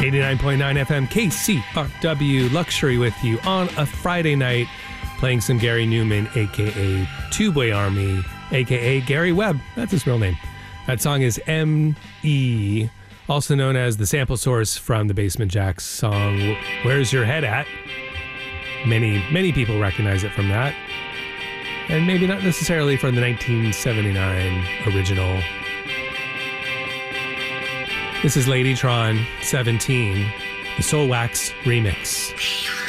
89.9 FM KCRW Luxury with you on a Friday night, playing some Gary Newman, a.k.a. Two Boy Army, a.k.a. Gary Webb. That's his real name. That song is M.E., also known as the sample source from the Basement Jaxx song, Where's Your Head At? Many people recognize it from that. And maybe not necessarily from the 1979 original. This is Ladytron 17, the Soulwax remix.